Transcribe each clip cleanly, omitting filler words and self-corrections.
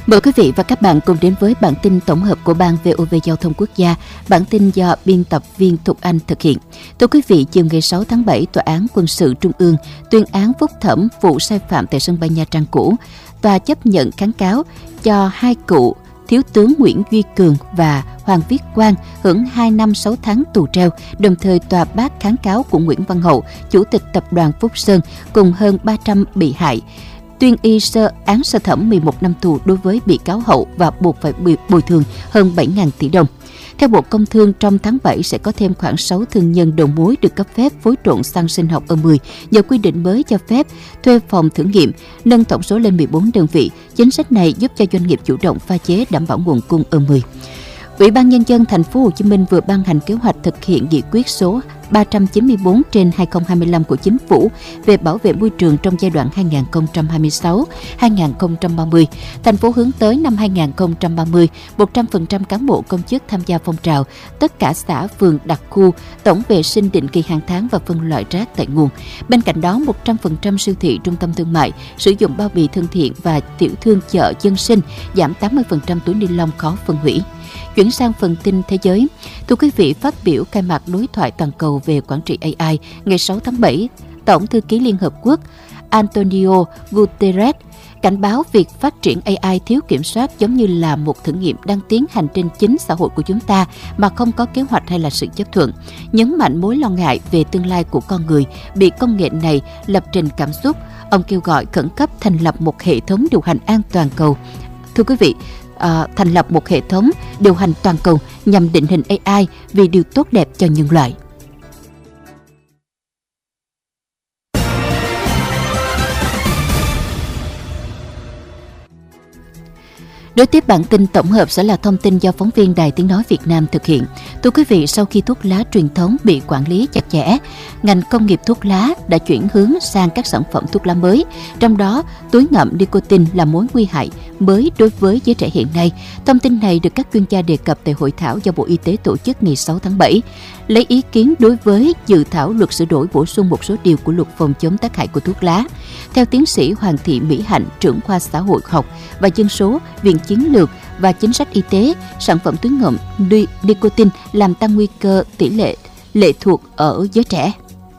Mời quý vị và các bạn cùng đến với bản tin tổng hợp của Ban VOV Giao thông Quốc gia. Bản tin do biên tập viên Thục Anh thực hiện. Thưa quý vị, chiều ngày 6 tháng 7, Tòa án Quân sự Trung ương tuyên án phúc thẩm vụ sai phạm tại sân bay Nha Trang cũ. Tòa chấp nhận kháng cáo cho hai cựu Thiếu tướng Nguyễn Duy Cường và Hoàng Viết Quang hưởng 2 năm 6 tháng tù treo, đồng thời tòa bác kháng cáo của Nguyễn Văn Hậu, Chủ tịch Tập đoàn Phúc Sơn cùng hơn 300 bị hại. Tuyên y án sơ thẩm 11 năm tù đối với bị cáo Hậu và buộc phải bồi thường hơn 7.000 tỷ đồng. Theo Bộ Công Thương, trong tháng 7 sẽ có thêm khoảng 6 thương nhân đầu mối được cấp phép phối trộn xăng sinh học E10 nhờ quy định mới cho phép thuê phòng thử nghiệm, nâng tổng số lên 14 đơn vị. Chính sách này giúp cho doanh nghiệp chủ động pha chế đảm bảo nguồn cung E10. Ủy ban Nhân dân Thành phố Hồ Chí Minh vừa ban hành kế hoạch thực hiện nghị quyết số 394/2025 của Chính phủ về bảo vệ môi trường trong giai đoạn 2026-2030. Thành phố hướng tới năm 2030, 100% cán bộ công chức tham gia phong trào, tất cả xã, phường, đặc khu, tổng vệ sinh định kỳ hàng tháng và phân loại rác tại nguồn. Bên cạnh đó, 100% siêu thị, trung tâm thương mại sử dụng bao bì thân thiện và tiểu thương chợ dân sinh, giảm 80% túi ni lông khó phân hủy. Chuyển sang phần tin thế giới. Thưa quý vị, phát biểu khai mạc đối thoại toàn cầu về quản trị AI ngày 6 tháng 7, Tổng thư ký Liên Hợp Quốc Antonio Guterres cảnh báo việc phát triển AI thiếu kiểm soát giống như là một thử nghiệm đang tiến hành trên chính xã hội của chúng ta mà không có kế hoạch hay là sự chấp thuận. Nhấn mạnh mối lo ngại về tương lai của con người bị công nghệ này lập trình cảm xúc, ông kêu gọi khẩn cấp thành lập một hệ thống điều hành an toàn cầu. Thưa quý vị, thành lập một hệ thống điều hành toàn cầu nhằm định hình AI vì điều tốt đẹp cho nhân loại. Đối tiếp bản tin tổng hợp sẽ là thông tin do phóng viên Đài Tiếng Nói Việt Nam thực hiện. Thưa quý vị, sau khi thuốc lá truyền thống bị quản lý chặt chẽ, ngành công nghiệp thuốc lá đã chuyển hướng sang các sản phẩm thuốc lá mới. Trong đó, túi ngậm nicotine là mối nguy hại mới đối với giới trẻ hiện nay. Thông tin này được các chuyên gia đề cập tại hội thảo do Bộ Y tế tổ chức ngày 6 tháng 7. Lấy ý kiến đối với dự thảo luật sửa đổi bổ sung một số điều của luật phòng chống tác hại của thuốc lá. Theo tiến sĩ Hoàng Thị Mỹ Hạnh, trưởng khoa xã hội học và dân số, Viện Chiến lược và Chính sách Y tế, sản phẩm túi ngậm nicotine làm tăng nguy cơ tỷ lệ lệ thuộc ở giới trẻ.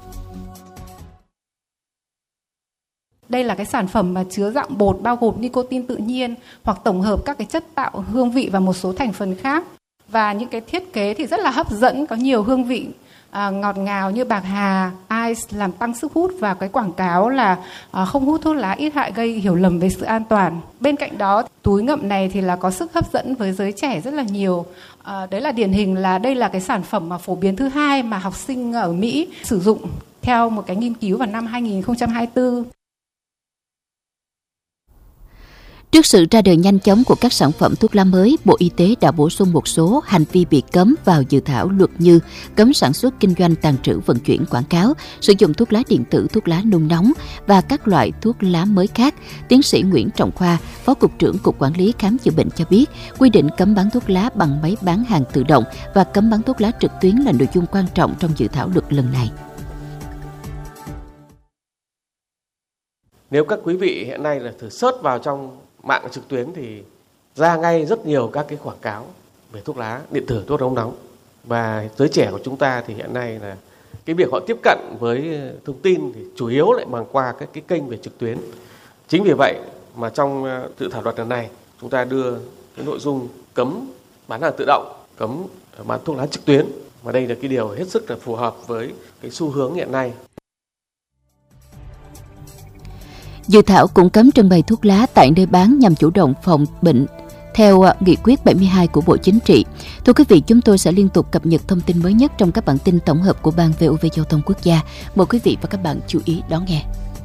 Đây là cái sản phẩm mà chứa dạng bột bao gồm nicotine tự nhiên hoặc tổng hợp các cái chất tạo hương vị và một số thành phần khác. Và những cái thiết kế thì rất là hấp dẫn, có nhiều hương vị ngọt ngào như bạc hà, ice làm tăng sức hút và cái quảng cáo là không hút thuốc lá ít hại gây hiểu lầm về sự an toàn. Bên cạnh đó, túi ngậm này thì là có sức hấp dẫn với giới trẻ rất là nhiều. Đấy là điển hình là đây là cái sản phẩm mà phổ biến thứ hai mà học sinh ở Mỹ sử dụng theo một cái nghiên cứu vào năm 2024. Trước sự ra đời nhanh chóng của các sản phẩm thuốc lá mới, Bộ Y tế đã bổ sung một số hành vi bị cấm vào dự thảo luật như cấm sản xuất, kinh doanh, tàng trữ, vận chuyển, quảng cáo, sử dụng thuốc lá điện tử, thuốc lá nung nóng và các loại thuốc lá mới khác. Tiến sĩ Nguyễn Trọng Khoa, Phó Cục trưởng Cục Quản lý Khám chữa bệnh cho biết, quy định cấm bán thuốc lá bằng máy bán hàng tự động và cấm bán thuốc lá trực tuyến là nội dung quan trọng trong dự thảo luật lần này. Nếu các quý vị hiện nay là thử search vào trong mạng trực tuyến thì ra ngay rất nhiều các cái quảng cáo về thuốc lá điện tử, thuốc lá nóng. Và giới trẻ của chúng ta thì hiện nay là cái việc họ tiếp cận với thông tin thì chủ yếu lại bằng qua các cái kênh về trực tuyến. Chính vì vậy mà trong dự thảo luật lần này chúng ta đưa cái nội dung cấm bán hàng tự động, cấm bán thuốc lá trực tuyến. Và đây là cái điều hết sức là phù hợp với cái xu hướng hiện nay. Dự thảo cũng cấm trưng bày thuốc lá tại nơi bán nhằm chủ động phòng bệnh theo nghị quyết 72 của Bộ Chính trị. Thưa quý vị, chúng tôi sẽ liên tục cập nhật thông tin mới nhất trong các bản tin tổng hợp của Ban VOV Giao thông Quốc gia. Mời quý vị và các bạn chú ý đón nghe.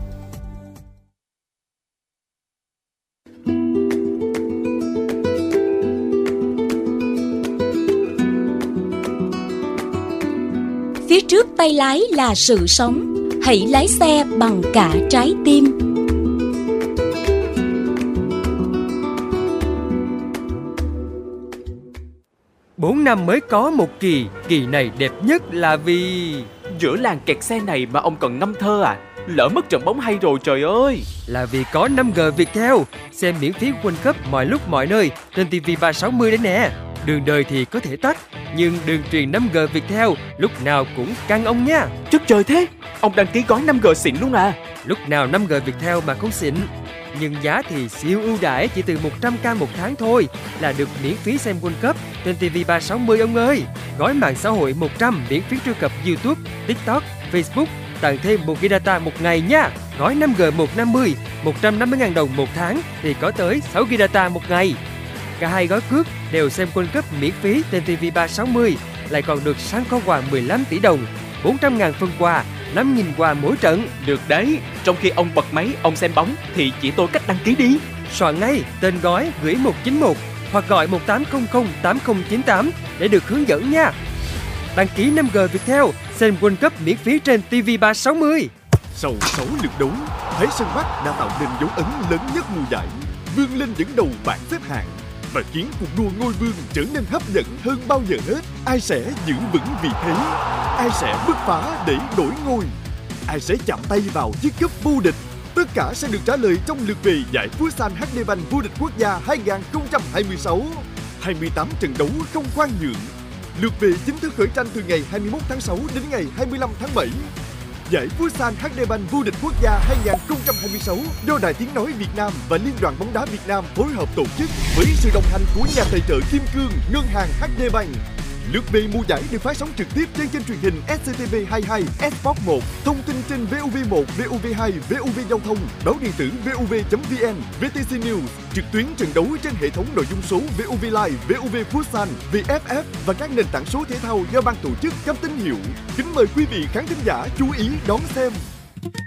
Phía trước tay lái là sự sống, hãy lái xe bằng cả trái tim. Bốn năm mới có một kỳ này đẹp nhất là vì giữa làng kẹt xe này mà ông còn ngâm thơ à? Lỡ mất trận bóng hay rồi trời ơi. Là vì có 5G Viettel, xem miễn phí World Cup mọi lúc mọi nơi trên TV 360 đấy nè. Đường đời thì có thể tắt, nhưng đường truyền 5G Viettel lúc nào cũng căng ông nha. Chất trời thế, ông đăng ký gói 5G xịn luôn à. Lúc nào 5G Viettel mà không xịn. Nhưng giá thì siêu ưu đãi, chỉ từ 100k một tháng thôi là được miễn phí xem World Cup trên TV 360 ông ơi. Gói mạng xã hội 100 miễn phí truy cập YouTube, TikTok, Facebook, tặng thêm 1GB data một ngày nha. Gói 5G 150, 150.000 đồng một tháng thì có tới 6GB data một ngày. Cả hai gói cước đều xem World Cup miễn phí trên TV 360, lại còn được săn kho quà 15 tỷ đồng, 400.000 phần quà, 5.000 quà mỗi trận. Được đấy, trong khi ông bật máy, ông xem bóng thì chỉ tôi cách đăng ký đi. Soạn ngay tên gói gửi 191 hoặc gọi 1800 8098 để được hướng dẫn nha. Đăng ký 5G Viettel, xem World Cup miễn phí trên TV 360. Sau 6 lượt đấu, Thái Sơn Bắc đã tạo nên dấu ấn lớn nhất mùa giải, vươn lên dẫn đầu bảng xếp hạng và khiến cuộc đua ngôi vương trở nên hấp dẫn hơn bao giờ hết. Ai sẽ giữ vững vị thế? Ai sẽ bứt phá để đổi ngôi? Ai sẽ chạm tay vào chiếc cúp vô địch? Tất cả sẽ được trả lời trong lượt về giải Futsal HD Bank vô địch quốc gia 2026. 28 trận đấu không khoan nhượng. Lượt về chính thức khởi tranh từ ngày 21 tháng 6 đến ngày 25 tháng 7. Giải Futsal HD Bank vô địch quốc gia 2026 do Đài Tiếng Nói Việt Nam và Liên đoàn bóng đá Việt Nam phối hợp tổ chức với sự đồng hành của nhà tài trợ Kim Cương, Ngân hàng HD Bank. Lượt về mùa giải được phát sóng trực tiếp trên kênh truyền hình SCTV22, Sport 1, thông tin trên VOV1, VOV2, VOV Giao thông, báo điện tử VOV.vn, VTC News, trực tuyến trận đấu trên hệ thống nội dung số VOV Live, VOV Futsal, VFF và các nền tảng số thể thao do ban tổ chức cấp tín hiệu. Kính mời quý vị khán thính giả chú ý đón xem.